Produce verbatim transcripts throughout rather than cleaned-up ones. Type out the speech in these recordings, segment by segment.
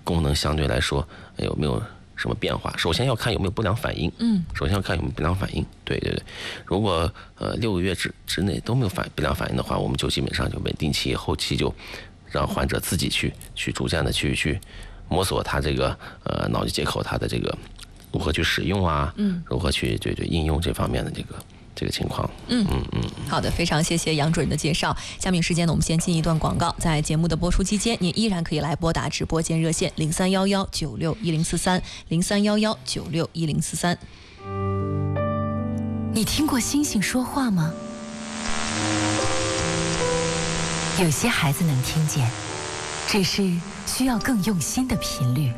功能相对来说有没有什么变化？首先要看有没有不良反应， 嗯， 首先要看有没有不良反应。对对对，如果呃六个月之之内都没有反不良反应的话，我们就基本上就稳定期，后期就让患者自己去去逐渐的去去摸索他这个呃脑机接口它的这个如何去使用啊，嗯，如何去对对应用这方面的这个。这个情况， 嗯嗯嗯，好的，非常谢谢杨主任的介绍。下面时间呢，我们先进一段广告。在节目的播出期间，您依然可以来拨打直播间热线零三幺幺九六一零四三零三幺幺九六一零四三。 你听过星星说话吗？有些孩子能听见，只是需要更用心的频率。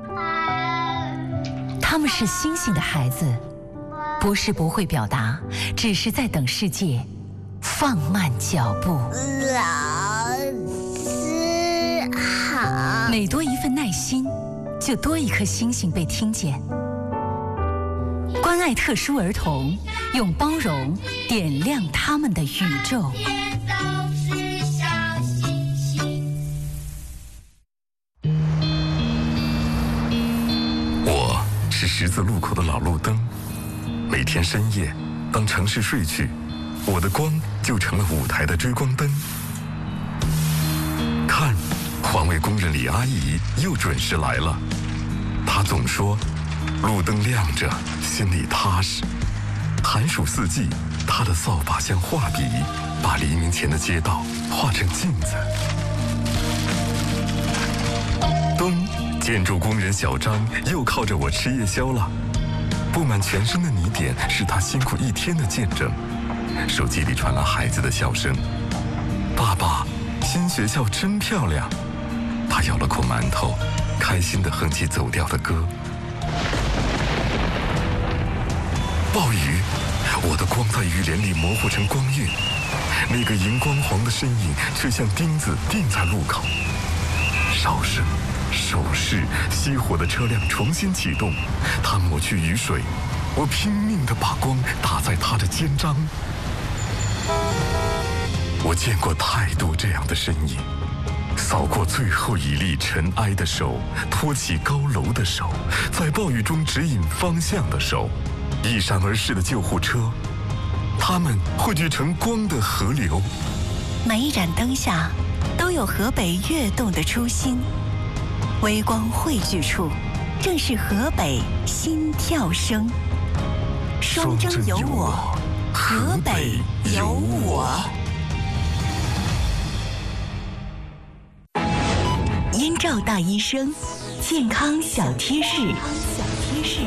他们是星星的孩子。不是不会表达，只是在等世界放慢脚步。 老师好。 每多一份耐心，就多一颗星星被听见。关爱特殊儿童，用包容点亮他们的宇宙。 我是十字路口的老路灯。每天深夜，当城市睡去，我的光就成了舞台的追光灯。看，环卫工人李阿姨又准时来了。她总说，路灯亮着，心里踏实。寒暑四季，她的扫把像画笔，把黎明前的街道画成镜子。冬，建筑工人小张又靠着我吃夜宵了。布满全身的泥点是他辛苦一天的见证。手机里传来孩子的笑声：“爸爸，新学校真漂亮。”他咬了口馒头，开心地哼起走调的歌。暴雨，我的光在雨帘里模糊成光晕，那个荧光黄的身影却像钉子钉在路口。哨声。手势，熄火的车辆重新启动，他抹去雨水，我拼命地把光打在他的肩章。我见过太多这样的身影，扫过最后一粒尘埃的手，托起高楼的手，在暴雨中指引方向的手，一闪而逝的救护车，它们汇聚成光的河流。 每一盏灯下，都有河北跃动的初心。微光汇聚处，正是河北心跳声。双征有我，河北有我。燕赵大医生，健康小贴士。小贴士。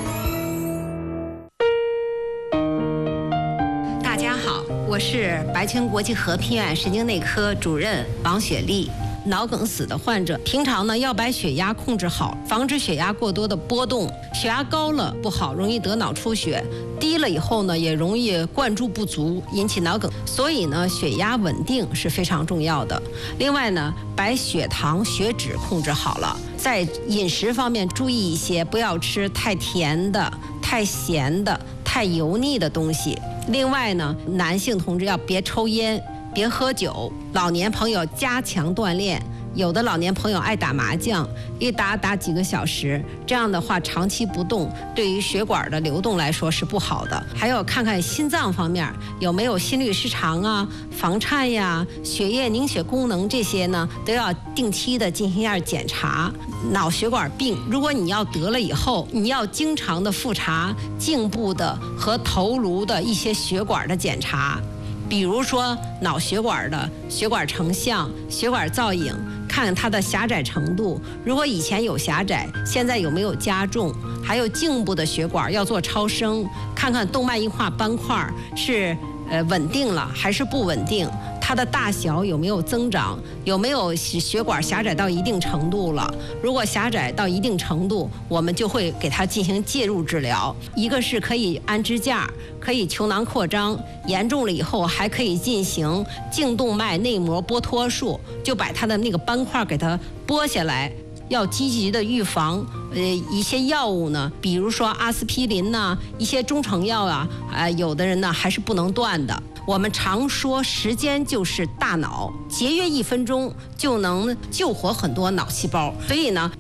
大家好，我是白泉国际和平医院神经内科主任王雪丽。脑梗死的患者，平常呢要把血压控制好，防止血压过多的波动。血压高了不好，容易得脑出血；低了以后呢，也容易灌注不足，引起脑梗。所以呢，血压稳定是非常重要的。另外呢，把血糖、血脂控制好了，在饮食方面注意一些，不要吃太甜的、太咸的、太油腻的东西。另外呢，男性同志要别抽烟。别喝酒，老年朋友加强锻炼。有的老年朋友爱打麻将，一打打几个小时，这样的话长期不动，对于血管的流动来说是不好的。还有看看心脏方面有没有心律失常啊、房颤呀、血液凝血功能这些呢，都要定期的进行一下检查。脑血管病，如果你要得了以后，你要经常的复查颈部的和头颅的一些血管的检查。比如说脑血管的血管成像、血管造影，看看它的狭窄程度。如果以前有狭窄，现在有没有加重？还有颈部的血管要做超声，看看动脉硬化斑块是呃稳定了还是不稳定。它的大小有没有增长，有没有血管狭窄到一定程度了。如果狭窄到一定程度，我们就会给它进行介入治疗。一个是可以安支架，可以球囊扩张，严重了以后还可以进行颈动脉内膜剥脱术，就把它的那个斑块给它剥下来。要积极的预防，呃，一些药物呢，比如说阿司匹林呐、啊，一些中成药啊，呃，有的人呢还是不能断的。我们常说时间就是大脑，节约一分钟就能救活很多脑细胞，所以呢。